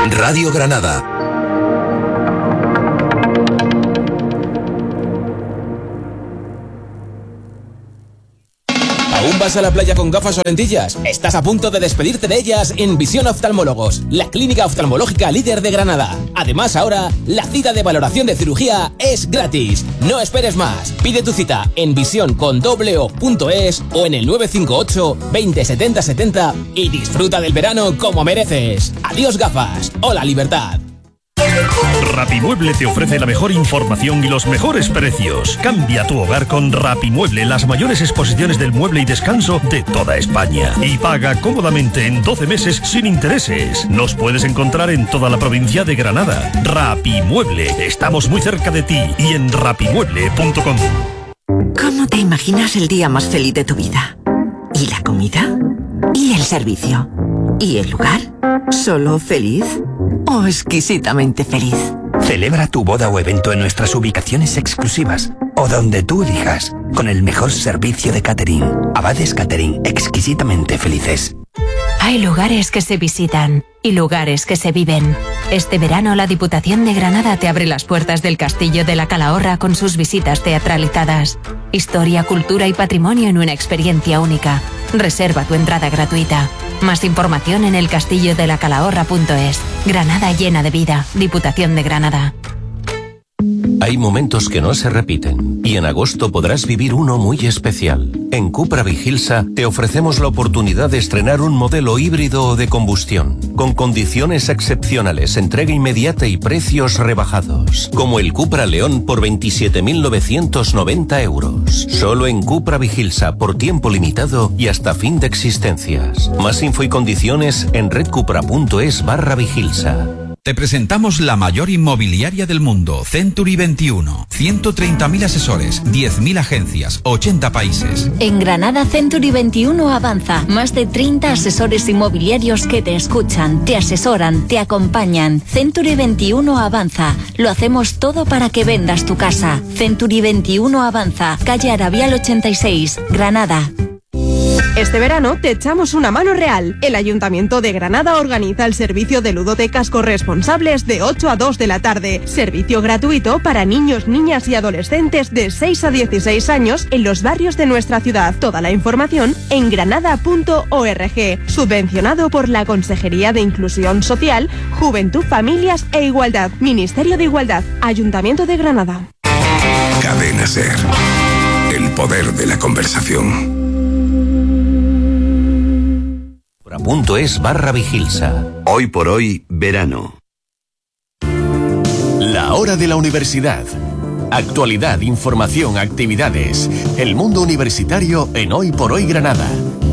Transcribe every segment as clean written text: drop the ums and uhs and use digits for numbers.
Radio Granada. ¿Aún vas a la playa con gafas o lentillas? Estás a punto de despedirte de ellas en Visión Oftalmólogos, la clínica oftalmológica líder de Granada. Además, ahora, la cita de valoración de cirugía es gratis. No esperes más. Pide tu cita en vision.es o en el 958 20 70 70 y disfruta del verano como mereces. Adiós gafas. Hola libertad. Rapimueble te ofrece la mejor información y los mejores precios. Cambia tu hogar con Rapimueble, las mayores exposiciones del mueble y descanso de toda España. Y paga cómodamente en 12 meses sin intereses. Nos puedes encontrar en toda la provincia de Granada. Rapimueble, estamos muy cerca de ti y en rapimueble.com. ¿Cómo te imaginas el día más feliz de tu vida? ¿Y la comida? ¿Y el servicio? ¿Y el lugar? ¿Solo feliz? ¿O exquisitamente feliz? Celebra tu boda o evento en nuestras ubicaciones exclusivas o donde tú elijas, con el mejor servicio de catering. Abades Catering, exquisitamente felices. Hay lugares que se visitan y lugares que se viven. Este verano la Diputación de Granada te abre las puertas del Castillo de la Calahorra con sus visitas teatralizadas. Historia, cultura y patrimonio en una experiencia única. Reserva tu entrada gratuita. Más información en elcastillodelacalahorra.es. Granada llena de vida. Diputación de Granada. Hay momentos que no se repiten y en agosto podrás vivir uno muy especial. En Cupra Vigilsa te ofrecemos la oportunidad de estrenar un modelo híbrido o de combustión, con condiciones excepcionales, entrega inmediata y precios rebajados, como el Cupra León por 27.990 euros. Solo en Cupra Vigilsa, por tiempo limitado y hasta fin de existencias. Más info y condiciones en redcupra.es/Vigilsa. Te presentamos la mayor inmobiliaria del mundo, Century 21. 130.000 asesores, 10.000 agencias, 80 países. En Granada, Century 21 avanza. Más de 30 asesores inmobiliarios que te escuchan, te asesoran, te acompañan. Century 21 avanza. Lo hacemos todo para que vendas tu casa. Century 21 avanza. Calle Arabial 86, Granada. Este verano te echamos una mano real. El Ayuntamiento de Granada organiza el servicio de ludotecas corresponsables de 8 a 2 de la tarde. Servicio gratuito para niños, niñas y adolescentes de 6 a 16 años en los barrios de nuestra ciudad. Toda la información en granada.org. Subvencionado por la Consejería de Inclusión Social, Juventud, Familias e Igualdad. Ministerio de Igualdad. Ayuntamiento de Granada. Cadena SER. El poder de la conversación. .es/Vigilsa. Hoy por hoy, verano. La hora de la universidad. Actualidad, información, actividades. El mundo universitario en Hoy por Hoy Granada.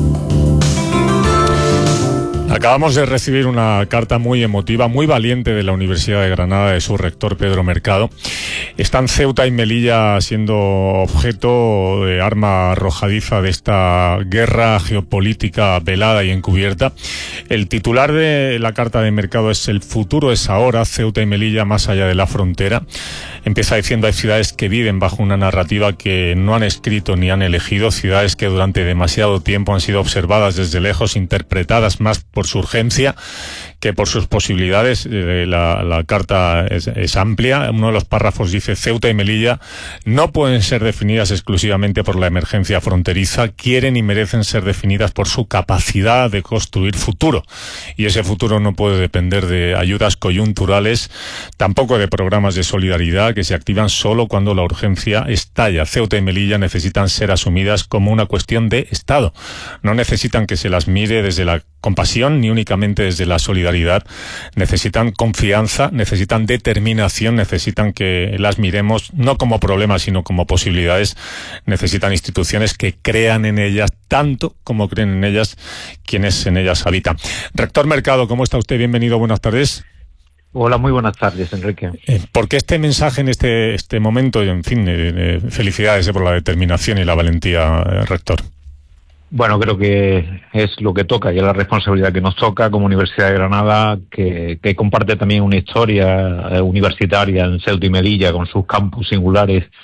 Acabamos de recibir una carta muy emotiva, muy valiente de la Universidad de Granada, de su rector Pedro Mercado. Están Ceuta y Melilla siendo objeto de arma arrojadiza de esta guerra geopolítica velada y encubierta. El titular de la carta de Mercado es: el futuro es ahora, Ceuta y Melilla más allá de la frontera. Empieza diciendo: hay ciudades que viven bajo una narrativa que no han escrito ni han elegido, ciudades que durante demasiado tiempo han sido observadas desde lejos, interpretadas más por su urgencia que por sus posibilidades. La carta es amplia. Uno de los párrafos dice: Ceuta y Melilla no pueden ser definidas exclusivamente por la emergencia fronteriza, quieren y merecen ser definidas por su capacidad de construir futuro. Y ese futuro no puede depender de ayudas coyunturales, tampoco de programas de solidaridad que se activan solo cuando la urgencia estalla. Ceuta y Melilla necesitan ser asumidas como una cuestión de Estado. No necesitan que se las mire desde la compasión ni únicamente desde la solidaridad. Necesitan confianza, necesitan determinación, necesitan que las miremos no como problemas sino como posibilidades. Necesitan instituciones que crean en ellas tanto como creen en ellas quienes en ellas habitan. Rector Mercado, ¿cómo está usted? Bienvenido, buenas tardes. Hola, muy buenas tardes, Enrique. ¿Por qué este mensaje en este momento? Y en fin, felicidades por la determinación y la valentía, rector. Bueno, creo que es lo que toca y es la responsabilidad que nos toca como Universidad de Granada, que comparte también una historia universitaria en Ceuta y Melilla con sus campus singulares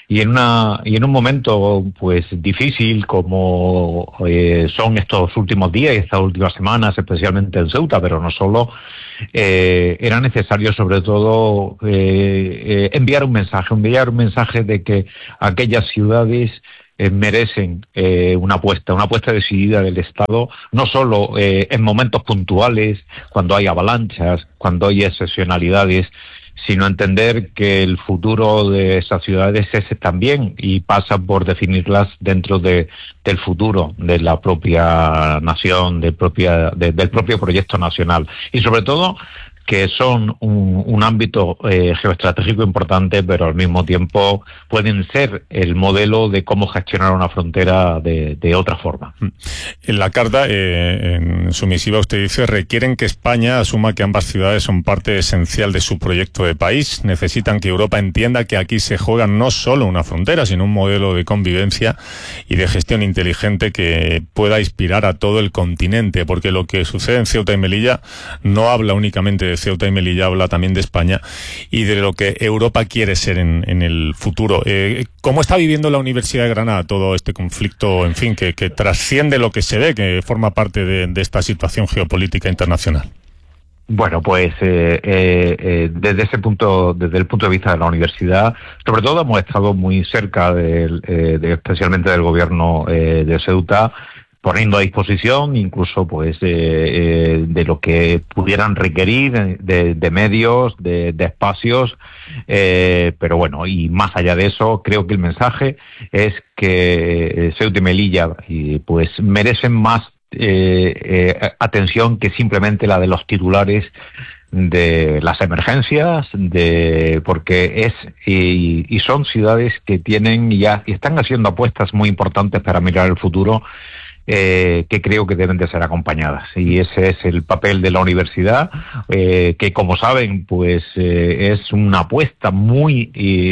y en un momento pues difícil como son estos últimos días y estas últimas semanas, especialmente en Ceuta, pero no solo, era necesario sobre todo enviar un mensaje de que aquellas ciudades merecen una apuesta decidida del Estado, no solo en momentos puntuales, cuando hay avalanchas, cuando hay excepcionalidades, sino entender que el futuro de esas ciudades es ese también, y pasa por definirlas dentro del futuro de la propia nación, del propio proyecto nacional, y sobre todo que son un ámbito geoestratégico importante, pero al mismo tiempo pueden ser el modelo de cómo gestionar una frontera de otra forma. En la carta, en su misiva, usted dice: requieren que España asuma que ambas ciudades son parte esencial de su proyecto de país. Necesitan que Europa entienda que aquí se juega no solo una frontera, sino un modelo de convivencia y de gestión inteligente que pueda inspirar a todo el continente, porque lo que sucede en Ceuta y Melilla no habla únicamente de Ceuta y Melilla, habla también de España y de lo que Europa quiere ser en el futuro. ¿Cómo está viviendo la Universidad de Granada todo este conflicto, en fin, que trasciende lo que se ve, que forma parte de esta situación geopolítica internacional? Bueno, pues desde el punto de vista de la universidad, sobre todo hemos estado muy cerca especialmente del gobierno de Ceuta, poniendo a disposición incluso pues de lo que pudieran requerir de medios, de espacios, pero bueno, y más allá de eso, creo que el mensaje es que Ceuta y Melilla pues merecen más atención que simplemente la de los titulares de las emergencias, porque son ciudades que tienen y están haciendo apuestas muy importantes para mirar el futuro, que creo que deben de ser acompañadas, y ese es el papel de la universidad, que como saben pues es una apuesta muy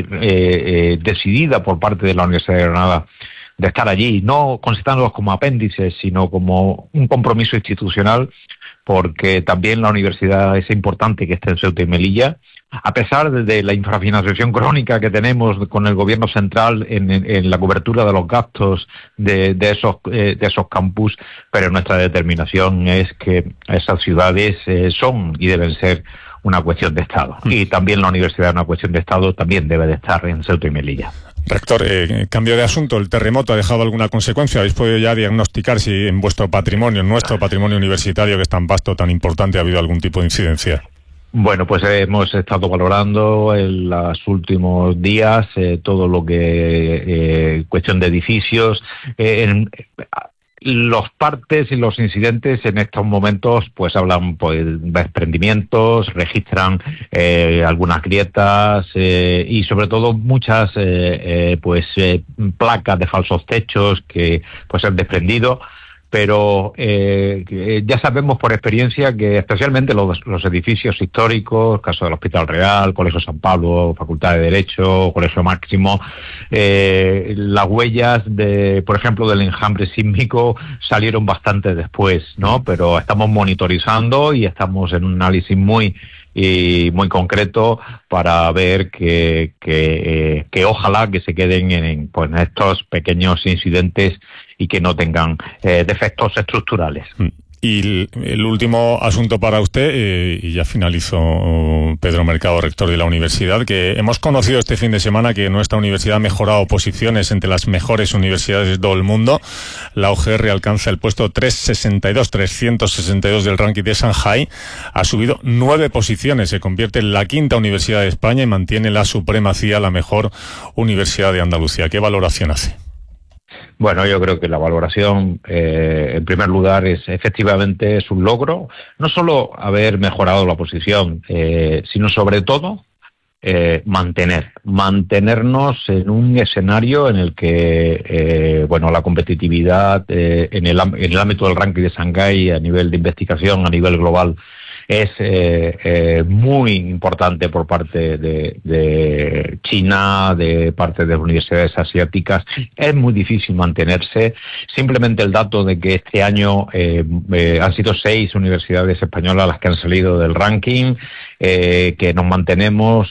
decidida por parte de la Universidad de Granada de estar allí, no considerándolos como apéndices, sino como un compromiso institucional, porque también la universidad es importante que esté en Ceuta y Melilla, a pesar de la infrafinanciación crónica que tenemos con el gobierno central en la cobertura de los gastos de esos campus, pero nuestra determinación es que esas ciudades son y deben ser una cuestión de Estado. Y también la universidad es una cuestión de Estado, también debe de estar en Ceuta y Melilla. Rector, cambio de asunto, ¿el terremoto ha dejado alguna consecuencia? ¿Habéis podido ya diagnosticar si en vuestro patrimonio, en nuestro patrimonio universitario, que es tan vasto, tan importante, ha habido algún tipo de incidencia? Bueno, pues hemos estado valorando en los últimos días todo lo que cuestión de edificios, los partes y los incidentes en estos momentos pues hablan pues de desprendimientos, registran algunas grietas y sobre todo muchas placas de falsos techos que pues han desprendido. Pero ya sabemos por experiencia que especialmente los edificios históricos, caso del Hospital Real, Colegio San Pablo, Facultad de Derecho, Colegio Máximo, las huellas por ejemplo, del enjambre sísmico salieron bastante después, ¿no? Pero estamos monitorizando y estamos en un análisis muy concreto para ver que ojalá que se queden en estos pequeños incidentes y que no tengan defectos estructurales. Y el último asunto para usted, y ya finalizo, Pedro Mercado, rector de la universidad, que hemos conocido este fin de semana que nuestra universidad ha mejorado posiciones entre las mejores universidades de todo el mundo. La UGR alcanza el puesto 362 del ranking de Shanghai, ha subido 9 posiciones, se convierte en la 5ª universidad de España y mantiene la supremacía, la mejor universidad de Andalucía. ¿Qué valoración hace? Bueno, yo creo que la valoración, en primer lugar, efectivamente es un logro, no solo haber mejorado la posición, sino sobre todo mantenernos en un escenario en el que, la competitividad en el ámbito del ranking de Shanghái a nivel de investigación, a nivel global, es muy importante por parte de China, de parte de las universidades asiáticas. Es muy difícil mantenerse. Simplemente el dato de que este año han sido 6 universidades españolas las que han salido del ranking, que nos mantenemos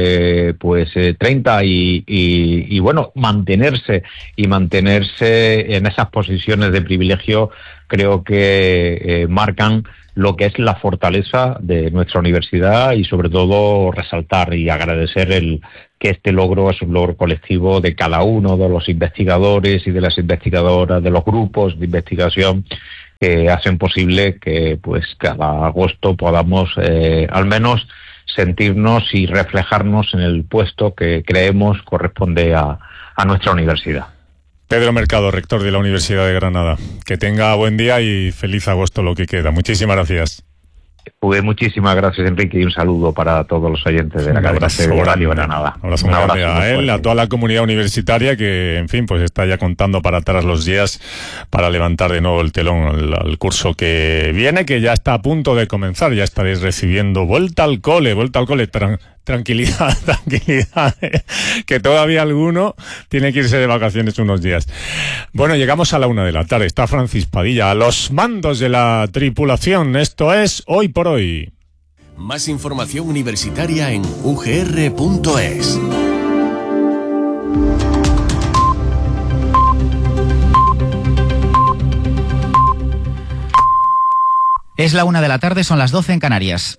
30 y bueno, mantenerse en esas posiciones de privilegio creo que marcan lo que es la fortaleza de nuestra universidad y sobre todo resaltar y agradecer que este logro es un logro colectivo de cada uno de los investigadores y de las investigadoras, de los grupos de investigación que hacen posible que pues cada agosto podamos al menos sentirnos y reflejarnos en el puesto que creemos corresponde a nuestra universidad. Pedro Mercado, rector de la Universidad de Granada. Que tenga buen día y feliz agosto lo que queda. Muchísimas gracias. Pues muchísimas gracias, Enrique, y un saludo para todos los oyentes de la cadena de Radio Granada. Un abrazo grande a él, a toda la comunidad universitaria que, en fin, pues está ya contando para atrás los días para levantar de nuevo el telón al curso que viene, que ya está a punto de comenzar. Ya estaréis recibiendo vuelta al cole. Tranquilidad, que todavía alguno tiene que irse de vacaciones unos días. Bueno, llegamos a la 1:00 p.m. Está Francis Padilla a los mandos de la tripulación. Esto es Hoy por Hoy. Más información universitaria en ugr.es. Es la 1:00 p.m, son las 12 en Canarias.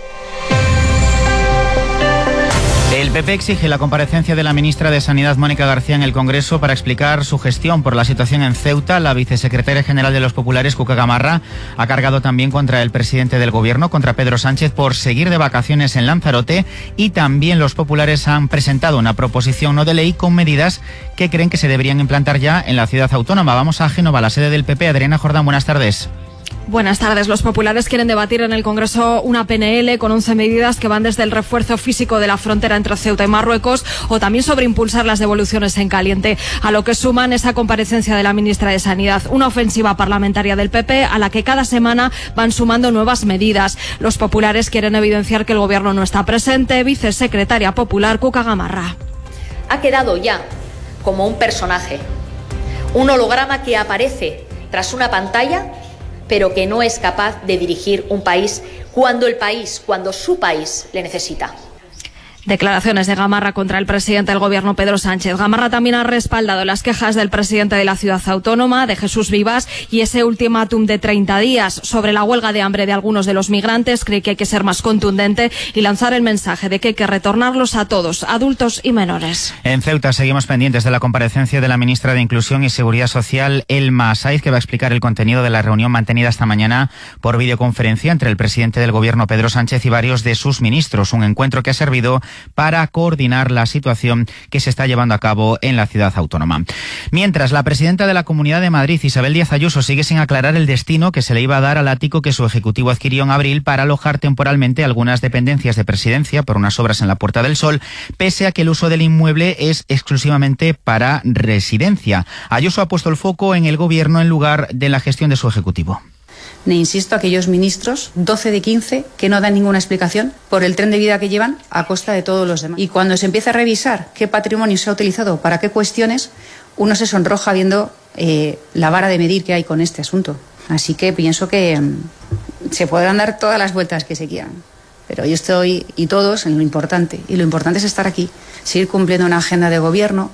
El PP exige la comparecencia de la ministra de Sanidad, Mónica García, en el Congreso para explicar su gestión por la situación en Ceuta. La vicesecretaria general de los populares, Cuca Gamarra, ha cargado también contra el presidente del Gobierno, contra Pedro Sánchez, por seguir de vacaciones en Lanzarote, y también los populares han presentado una proposición no de ley con medidas que creen que se deberían implantar ya en la ciudad autónoma. Vamos a Génova, la sede del PP. Adriana Jordán, buenas tardes. Buenas tardes. Los populares quieren debatir en el Congreso una PNL con 11 medidas que van desde el refuerzo físico de la frontera entre Ceuta y Marruecos o también sobre impulsar las devoluciones en caliente, a lo que suman esa comparecencia de la ministra de Sanidad, una ofensiva parlamentaria del PP a la que cada semana van sumando nuevas medidas. Los populares quieren evidenciar que el Gobierno no está presente. Vicesecretaria popular, Cuca Gamarra. Ha quedado ya como un personaje, un holograma que aparece tras una pantalla pero que no es capaz de dirigir un país cuando su país le necesita. Declaraciones de Gamarra contra el presidente del Gobierno, Pedro Sánchez. Gamarra también ha respaldado las quejas del presidente de la ciudad autónoma, de Jesús Vivas, y ese ultimátum de 30 días sobre la huelga de hambre de algunos de los migrantes. Cree que hay que ser más contundente y lanzar el mensaje de que hay que retornarlos a todos, adultos y menores. En Ceuta seguimos pendientes de la comparecencia de la ministra de Inclusión y Seguridad Social, Elma Saiz, que va a explicar el contenido de la reunión mantenida esta mañana por videoconferencia entre el presidente del Gobierno, Pedro Sánchez, y varios de sus ministros. Un encuentro que ha servido para coordinar la situación que se está llevando a cabo en la ciudad autónoma. Mientras, la presidenta de la Comunidad de Madrid, Isabel Díaz Ayuso, sigue sin aclarar el destino que se le iba a dar al ático que su ejecutivo adquirió en abril para alojar temporalmente algunas dependencias de Presidencia por unas obras en la Puerta del Sol, pese a que el uso del inmueble es exclusivamente para residencia. Ayuso ha puesto el foco en el Gobierno en lugar de la gestión de su ejecutivo. Le insisto a aquellos ministros, 12 de 15, que no dan ninguna explicación por el tren de vida que llevan a costa de todos los demás. Y cuando se empieza a revisar qué patrimonio se ha utilizado para qué cuestiones, uno se sonroja viendo la vara de medir que hay con este asunto. Así que pienso que se podrán dar todas las vueltas que se quieran. Pero yo estoy, y todos, en lo importante. Y lo importante es estar aquí, seguir cumpliendo una agenda de gobierno.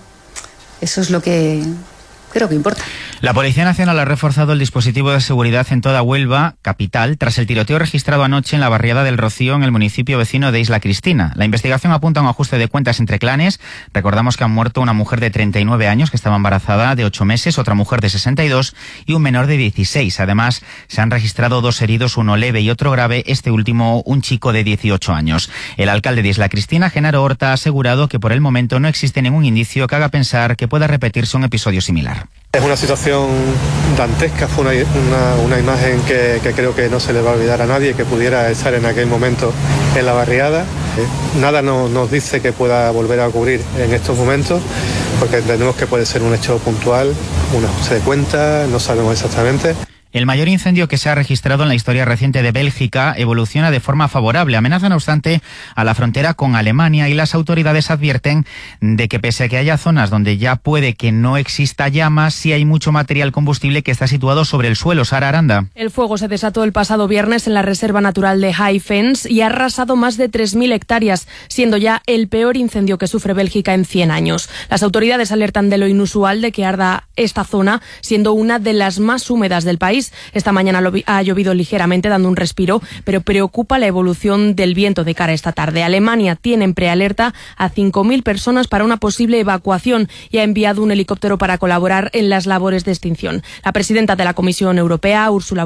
Eso es lo que creo que importa. La Policía Nacional ha reforzado el dispositivo de seguridad en toda Huelva, capital, tras el tiroteo registrado anoche en la barriada del Rocío, en el municipio vecino de Isla Cristina. La investigación apunta a un ajuste de cuentas entre clanes. Recordamos que han muerto una mujer de 39 años que estaba embarazada de 8 meses, otra mujer de 62 y un menor de 16. Además, se han registrado 2 heridos, uno leve y otro grave, este último un chico de 18 años. El alcalde de Isla Cristina, Genaro Horta, ha asegurado que por el momento no existe ningún indicio que haga pensar que pueda repetirse un episodio similar. Es una situación dantesca, fue una imagen que creo que no se le va a olvidar a nadie, que pudiera estar en aquel momento en la barriada. Nada nos dice que pueda volver a ocurrir en estos momentos, porque entendemos que puede ser un hecho puntual, un ajuste de cuentas, no sabemos exactamente. El mayor incendio que se ha registrado en la historia reciente de Bélgica evoluciona de forma favorable. Amenaza, no obstante, a la frontera con Alemania y las autoridades advierten de que pese a que haya zonas donde ya puede que no exista llamas, sí hay mucho material combustible que está situado sobre el suelo. Sara Aranda. El fuego se desató el pasado viernes en la Reserva Natural de High Fens y ha arrasado más de 3.000 hectáreas, siendo ya el peor incendio que sufre Bélgica en 100 años. Las autoridades alertan de lo inusual de que arda esta zona, siendo una de las más húmedas del país. Esta mañana ha llovido ligeramente, dando un respiro, pero preocupa la evolución del viento de cara a esta tarde. Alemania tiene en prealerta a 5.000 personas para una posible evacuación y ha enviado un helicóptero para colaborar en las labores de extinción. La presidenta de la Comisión Europea, Ursula